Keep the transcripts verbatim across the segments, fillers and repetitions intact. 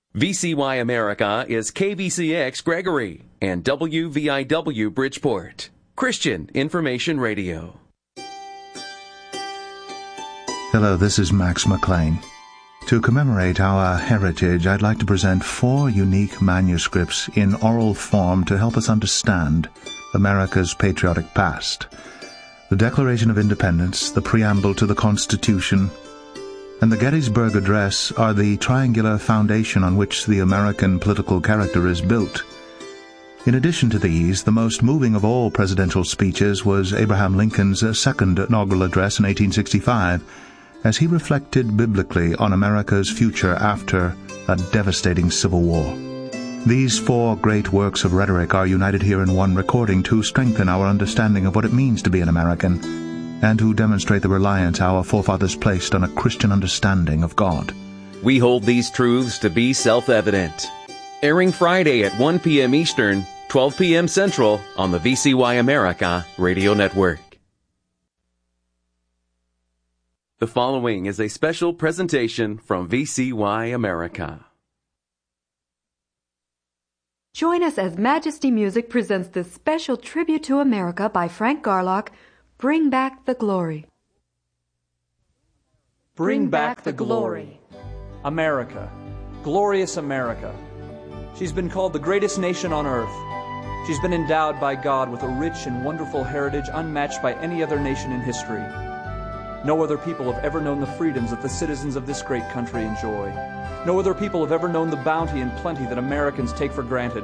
V C Y America is K V C X Gregory and W V I W Bridgeport, Christian Information Radio. Hello, this is Max McLean. To commemorate our heritage, I'd like to present four unique manuscripts in oral form to help us understand America's patriotic past. The Declaration of Independence, the preamble to the Constitution, and the Gettysburg Address are the triangular foundation on which the American political character is built. In addition to these, the most moving of all presidential speeches was Abraham Lincoln's second inaugural address in eighteen sixty-five, as he reflected biblically on America's future after a devastating Civil War. These four great works of rhetoric are united here in one recording to strengthen our understanding of what it means to be an American, and to demonstrate the reliance our forefathers placed on a Christian understanding of God. We hold these truths to be self-evident. Airing Friday at one p.m. Eastern, twelve p.m. Central on the V C Y America Radio Network. The following is a special presentation from V C Y America. Join us as Majesty Music presents this special tribute to America by Frank Garlock, Bring Back the Glory. Bring back the glory. America, glorious America. She's been called the greatest nation on earth. She's been endowed by God with a rich and wonderful heritage unmatched by any other nation in history. No other people have ever known the freedoms that the citizens of this great country enjoy. No other people have ever known the bounty and plenty that Americans take for granted.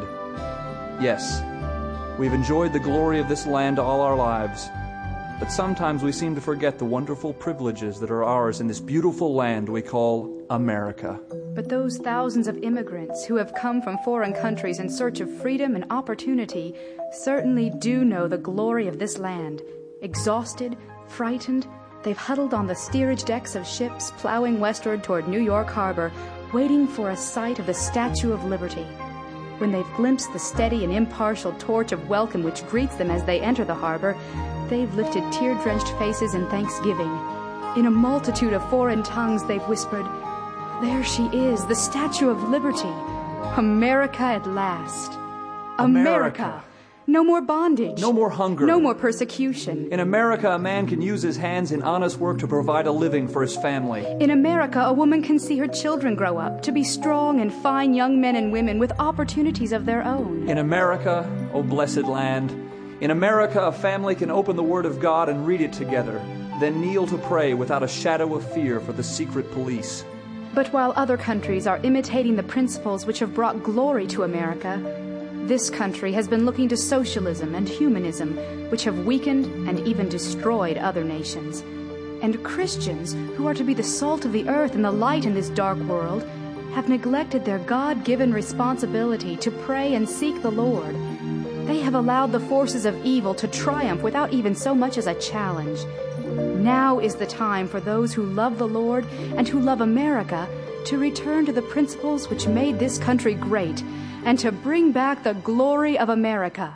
Yes, we've enjoyed the glory of this land all our lives. But sometimes we seem to forget the wonderful privileges that are ours in this beautiful land we call America. But those thousands of immigrants who have come from foreign countries in search of freedom and opportunity certainly do know the glory of this land. Exhausted, frightened, they've huddled on the steerage decks of ships plowing westward toward New York Harbor, waiting for a sight of the Statue of Liberty. When they've glimpsed the steady and impartial torch of welcome which greets them as they enter the harbor, they've lifted tear-drenched faces in thanksgiving. In a multitude of foreign tongues they've whispered, "There she is, the Statue of Liberty. America at last. America. America. No more bondage. No more hunger. No more persecution. In America, a man can use his hands in honest work to provide a living for his family. In America, a woman can see her children grow up to be strong and fine young men and women with opportunities of their own. In America, oh blessed land, in America, a family can open the Word of God and read it together, then kneel to pray without a shadow of fear for the secret police. But while other countries are imitating the principles which have brought glory to America, this country has been looking to socialism and humanism, which have weakened and even destroyed other nations. And Christians, who are to be the salt of the earth and the light in this dark world, have neglected their God-given responsibility to pray and seek the Lord. They have allowed the forces of evil to triumph without even so much as a challenge. Now is the time for those who love the Lord and who love America to return to the principles which made this country great, and to bring back the glory of America.